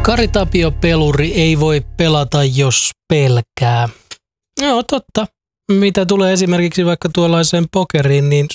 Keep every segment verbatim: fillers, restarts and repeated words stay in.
Kari Tapio peluri ei voi pelata, jos pelkää. Joo, totta. Mitä tulee esimerkiksi vaikka tuollaiseen pokeriin, niin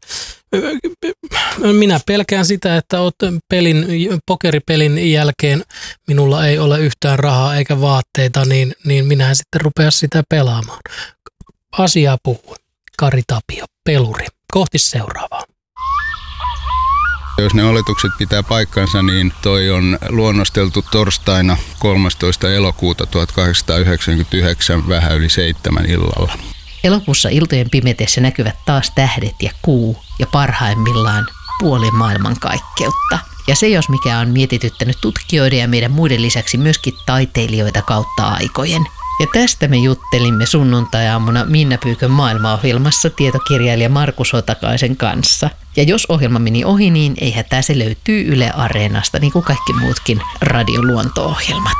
minä pelkään sitä, että pelin, pokeripelin jälkeen minulla ei ole yhtään rahaa eikä vaatteita, niin, niin minä en sitten rupea sitä pelaamaan. Asiaa puhuu. Kari Tapio, peluri. Kohti seuraavaa. Jos ne oletukset pitää paikkansa, niin toi on luonnosteltu torstaina kolmastoista elokuuta tuhatkahdeksansataayhdeksänkymmentäyhdeksän vähän yli seitsemän illalla. Elokuussa iltojen pimetessä näkyvät taas tähdet ja kuu ja parhaimmillaan puoli maailmankaikkeutta. Ja se jos mikä on mietityttänyt tutkijoiden ja meidän muiden lisäksi myöskin taiteilijoita kautta aikojen. Ja tästä me juttelimme sunnuntai-aamuna Minna Pyykön maailmaohjelmassa tietokirjailija Markus Hotakaisen kanssa. Ja jos ohjelma meni ohi, niin ei hätää, se löytyy Yle Areenasta, niin kuin kaikki muutkin radioluonto-ohjelmat.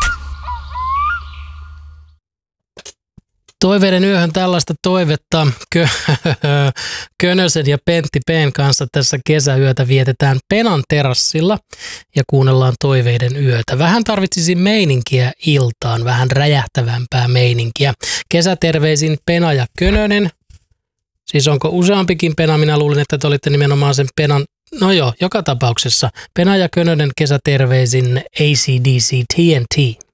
Toiveiden yöhön tällaista toivetta Kö- Könösen ja Pentti P:n kanssa tässä kesäyötä vietetään Penan terassilla ja kuunnellaan Toiveiden yötä. Vähän tarvitsisi meininkiä iltaan, vähän räjähtävämpää meininkiä. Kesäterveisin Pena ja Könönen. Siis onko useampikin Pena? Minä luulin, että te olitte nimenomaan sen Penan. No joo, joka tapauksessa Pena ja Könönen kesäterveisin A C D C T N T.